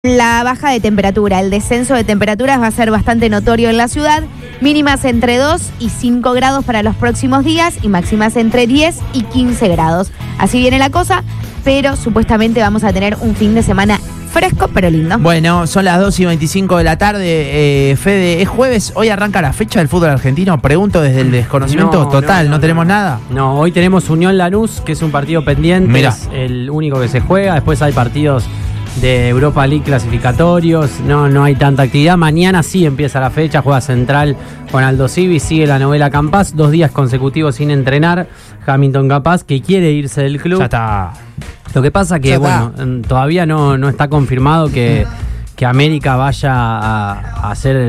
La baja de temperatura, el descenso de temperaturas va a ser bastante notorio en la ciudad, mínimas entre 2 y 5 grados para los próximos días y máximas entre 10 y 15 grados. Así viene la cosa, pero supuestamente vamos a tener un fin de semana fresco pero lindo. Bueno, son las 2:25 de la tarde, Fede, es jueves, hoy arranca la fecha del fútbol argentino, pregunto desde el desconocimiento total, ¿no tenemos nada? No, hoy tenemos Unión Lanús, que es un partido pendiente, Mirá. es el único que se juega, después hay partidos de Europa League clasificatorios, no hay tanta actividad. Mañana sí empieza la fecha, juega Central con Aldo Civi, sigue la novela Campaz, 2 días consecutivos sin entrenar, Hamilton Campaz, que quiere irse del club. Ya está. Lo que pasa que, bueno, todavía no está confirmado que América vaya a hacer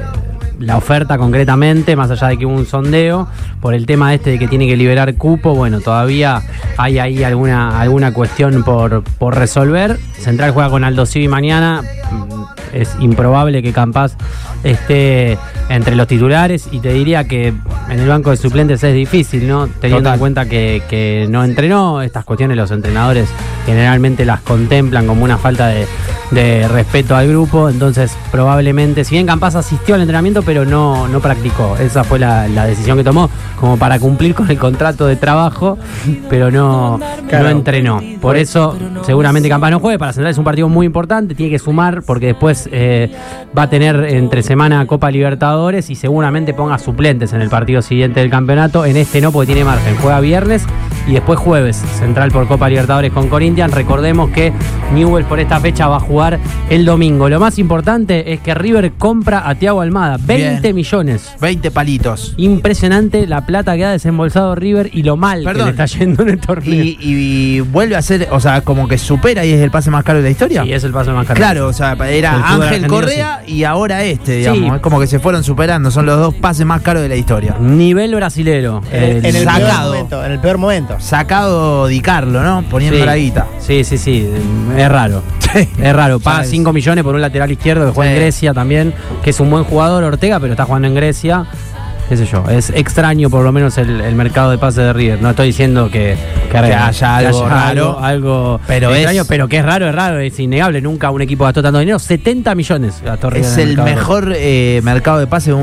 la oferta concretamente, más allá de que hubo un sondeo, por el tema de que tiene que liberar cupo. Bueno, todavía hay ahí alguna cuestión por resolver. Central juega con Aldo Civi mañana. Es improbable que Campaz esté entre los titulares, y te diría que en el banco de suplentes es difícil, ¿no? Teniendo en cuenta que no entrenó. Estas cuestiones los entrenadores generalmente las contemplan como una falta de respeto al grupo. Entonces probablemente, si bien Campaz asistió al entrenamiento pero no practicó, esa fue la decisión que tomó como para cumplir con el contrato de trabajo, pero no entrenó. Por eso seguramente Campaz no juegue. Para Central es un partido muy importante, tiene que sumar porque después va a tener entre semana Copa Libertadores y seguramente ponga suplentes en el partido siguiente del campeonato. En este no, porque tiene margen, juega viernes y después jueves Central por Copa Libertadores con Corinthians. Recordemos que Newell's por esta fecha va a jugar el domingo. Lo más importante es que River compra a Thiago Almada, 20 millones. 20 palitos. Impresionante la plata que ha desembolsado River y lo mal que le está yendo en el torneo. Y vuelve a ser, o sea, como que supera y es el pase más caro de la historia. Sí, es el pase más caro. Claro, o sea, era Ángel Correa y ahora digamos. Sí. Es como que se fueron superando, son los dos pases más caros de la historia. Nivel brasilero. En el peor momento. Sacado Di Carlo, ¿no? Poniendo la guita. Sí. Es raro. Es raro. Paga 5 millones por un lateral izquierdo que juega en Grecia también, que es un buen jugador, Ortega, pero está jugando en Grecia. Qué sé yo. Es extraño por lo menos el mercado de pases de River. No estoy diciendo que haya algo raro, pero extraño, pero que es raro, es innegable. Nunca un equipo gastó tanto dinero. 70 millones gastó River. Es el mejor mercado de pases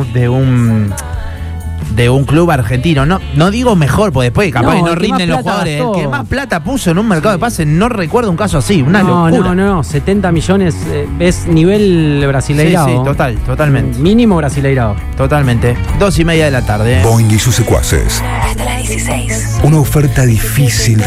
de un club argentino. No digo mejor, porque después capaz no rinden los jugadores. Gastó. El que más plata puso en un mercado de pases, no recuerdo un caso así, una locura. No, 70 millones es nivel brasileirado. Sí, totalmente. Mínimo brasileirado. Totalmente. 2:30 de la tarde. Boing y sus secuaces. Hasta las 16. Una oferta difícil de